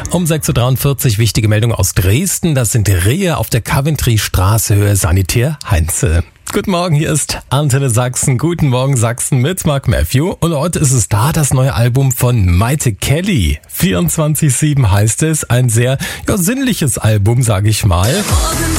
Um 6.43 Uhr wichtige Meldung aus Dresden. Das sind Rehe auf der Coventry-Straße, Höhe Sanitär Heinze. Guten Morgen, hier ist Antenne Sachsen. Guten Morgen Sachsen mit Mark Matthew. Und heute ist es da, das neue Album von Maite Kelly. 24/7 heißt es. Ein sehr sinnliches Album, sage ich mal. Morgen